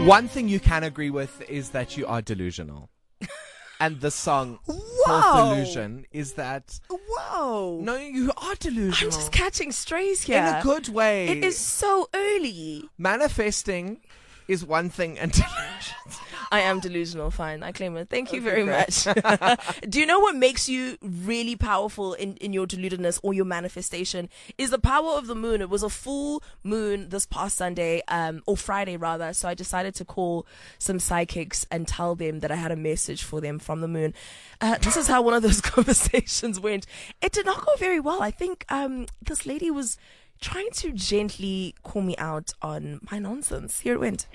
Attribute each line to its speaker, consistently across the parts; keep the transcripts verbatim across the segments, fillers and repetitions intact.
Speaker 1: One thing you can agree with is that you are delusional. And the song
Speaker 2: Whoa.
Speaker 1: called Delusion is that...
Speaker 2: Whoa.
Speaker 1: No, you are delusional.
Speaker 2: I'm just catching strays here.
Speaker 1: In a good way.
Speaker 2: It is so early.
Speaker 1: Manifesting is one thing and delusions...
Speaker 2: I am delusional. Fine. I claim it. Thank you
Speaker 1: Okay,
Speaker 2: very
Speaker 1: great.
Speaker 2: much. Do you know what makes you really powerful in, in your deludedness or your manifestation is the power of the moon. It was a full moon this past Sunday, um, or Friday rather. So I decided to call some psychics and tell them that I had a message for them from the moon. Uh, this is how one of those conversations went. It did not go very well. I think, um, this lady was trying to gently call me out on my nonsense. Here it went.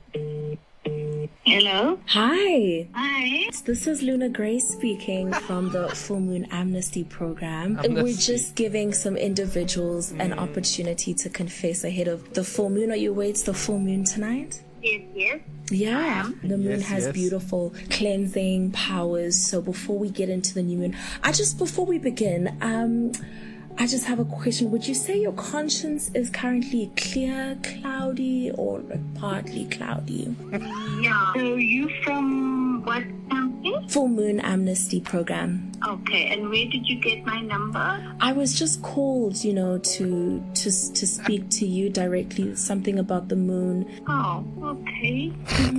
Speaker 3: Hello.
Speaker 2: Hi.
Speaker 3: Hi.
Speaker 2: This is Luna Grace speaking from the Full Moon Amnesty Program.
Speaker 1: Amnesty.
Speaker 2: We're just giving some individuals an opportunity to confess ahead of the full moon. Are you aware it's the full moon tonight?
Speaker 3: Yes, yes.
Speaker 2: Yeah, the moon
Speaker 1: Yes,
Speaker 2: has
Speaker 1: yes.
Speaker 2: beautiful cleansing powers. So before we get into the new moon, I just, before we begin, um, I just have a question. Would you say your conscience is currently clear, cloudy, or like partly cloudy?
Speaker 3: Yeah. So you from what company?
Speaker 2: Full Moon Amnesty Program.
Speaker 3: Okay. And where did you get my number?
Speaker 2: I was just called, you know, to to to speak to you directly. Something about the moon.
Speaker 3: Oh, okay.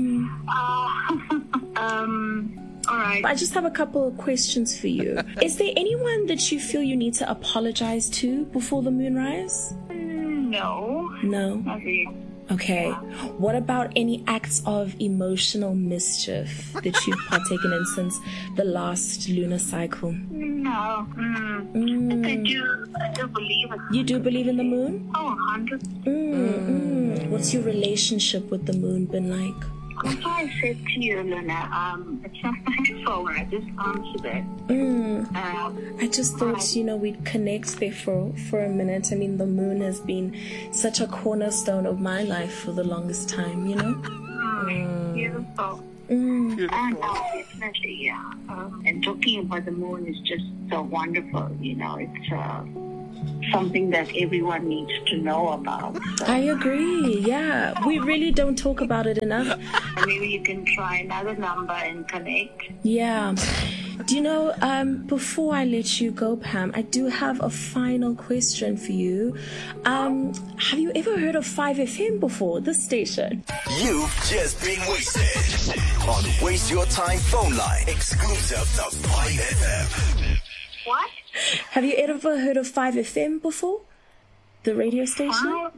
Speaker 3: uh, um. All right.
Speaker 2: I just have a couple of questions for you. Is there anyone that you feel you need to apologize to before the moonrise?
Speaker 3: Mm, No.
Speaker 2: No.
Speaker 3: Not really.
Speaker 2: Okay. What about any acts of emotional mischief that you've partaken in since the last lunar cycle?
Speaker 3: No. Mm.
Speaker 2: Mm.
Speaker 3: I do. I do believe it.
Speaker 2: You do believe in the moon?
Speaker 3: Oh, hundred.
Speaker 2: Mm, mm. What's your relationship with the moon been like?
Speaker 3: That's why I said to you, Luna. Um, it's not my phone. I just answered it.
Speaker 2: Mm.
Speaker 3: Um.
Speaker 2: I just thought, you know, we'd connect there for, for a minute. I mean, the moon has been such a cornerstone of my life for the longest time, you know?
Speaker 3: Mm, beautiful.
Speaker 2: Mm.
Speaker 3: And uh, definitely, yeah. Um, and talking about the moon is just so wonderful. You know, it's uh, something that everyone needs to know about. So
Speaker 2: I agree. Yeah. We really don't talk about it enough.
Speaker 3: maybe you can try another number and connect.
Speaker 2: Yeah. Do you know, um, before I let you go, Pam, I do have a final question for you. Um, have you ever heard of five F M before, this station?
Speaker 4: You've just been wasted on Waste Your Time phone line, exclusive to five F M.
Speaker 3: What?
Speaker 2: Have you ever heard of five F M before? The radio station?
Speaker 3: Five,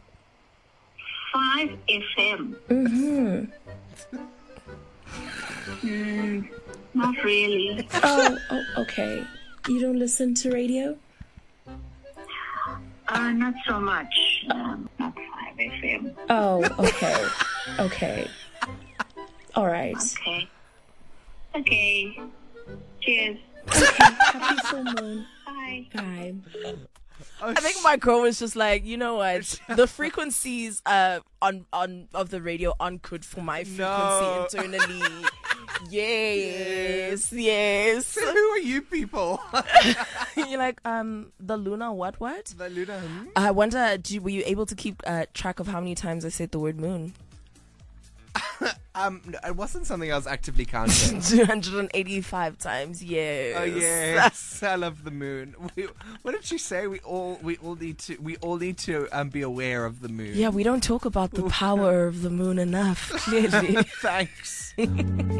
Speaker 3: five F M.
Speaker 2: Mm-hmm.
Speaker 3: Mm, not really.
Speaker 2: Oh, oh, okay. You don't listen to radio?
Speaker 3: Uh, not so much. Um, not five F M.
Speaker 2: Oh, okay. Okay. All right.
Speaker 3: Okay. Okay. Cheers.
Speaker 2: Okay. Happy full moon.
Speaker 3: Bye.
Speaker 2: Bye.
Speaker 1: Oh,
Speaker 2: I think my girl was just like, you know what? The frequencies uh on on of the radio aren't good for my frequency
Speaker 1: No.
Speaker 2: internally. Yes, yes.
Speaker 1: who are you people?
Speaker 2: You're like, um, the Luna what what?
Speaker 1: The Luna, hmm?
Speaker 2: I wonder, do, were you able to keep uh, track of how many times I said the word moon?
Speaker 1: Um, no, it wasn't something I was actively counting.
Speaker 2: two hundred eighty-five times, yes.
Speaker 1: Oh yes, I love the moon. We, what did she say? We all we all need to we all need to um, be aware of the moon.
Speaker 2: Yeah, we don't talk about the power of the moon enough, clearly.
Speaker 1: Thanks.